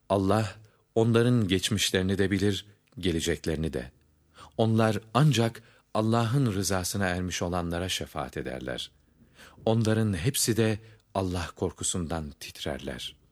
Allah onların geçmişlerini de bilir, geleceklerini de. Onlar ancak Allah'ın rızasına ermiş olanlara şefaat ederler. Onların hepsi de Allah korkusundan titrerler.